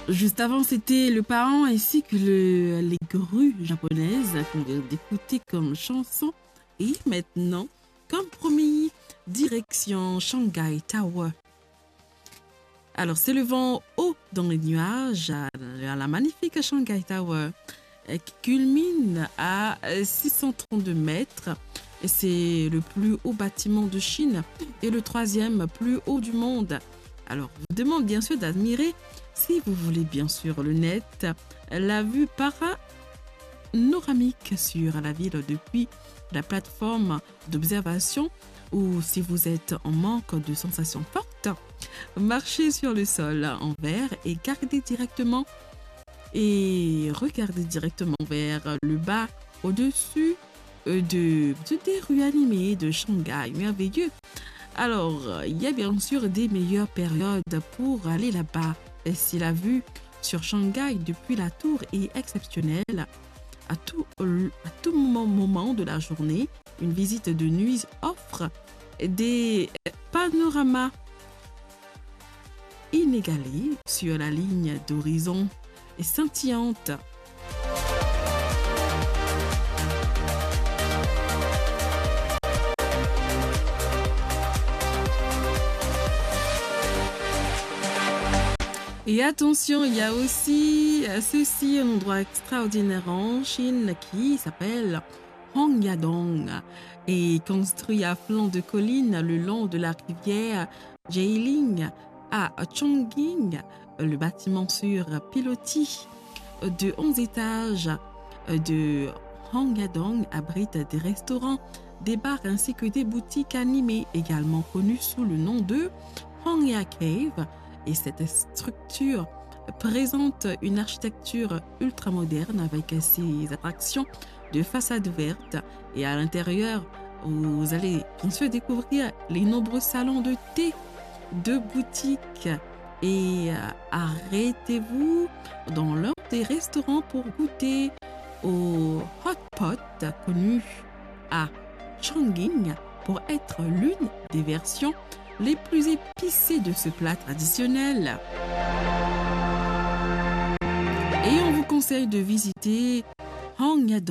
Juste avant, c'était le parent ainsi que les grues japonaises qu'on vient d'écouter comme chanson. Et maintenant, comme promis, direction Shanghai Tower. Alors, s'élevant haut dans les nuages, à la magnifique Shanghai Tower, qui culmine à 632 mètres. C'est le plus haut bâtiment de Chine et le troisième plus haut du monde. Alors, je vous demande bien sûr d'admirer, si vous voulez bien sûr le net, la vue panoramique sur la ville depuis la plateforme d'observation, ou si vous êtes en manque de sensations fortes, marchez sur le sol en verre et regardez directement vers le bas au-dessus des rues animées de Shanghai. Merveilleux. Alors, il y a bien sûr des meilleures périodes pour aller là-bas. Et si la vue sur Shanghai depuis la tour est exceptionnelle, à tout moment de la journée, une visite de nuit offre des panoramas inégalés sur la ligne d'horizon scintillante. Et attention, il y a aussi ceci, un endroit extraordinaire en Chine qui s'appelle Hongyadong et construit à flanc de colline le long de la rivière Jialing à Chongqing. Le bâtiment sur pilotis de 11 étages de Hongyadong abrite des restaurants, des bars ainsi que des boutiques animées, également connues sous le nom de Hongya Cave. Et cette structure présente une architecture ultramoderne avec ses attractions de façade verte. Et à l'intérieur, vous allez bien sûr découvrir les nombreux salons de thé, de boutiques. Et arrêtez-vous dans l'un des restaurants pour goûter au hot pot connu à Chongqing pour être l'une des versions les plus épicées de ce plat traditionnel. Et on vous conseille de visiter Hongyadong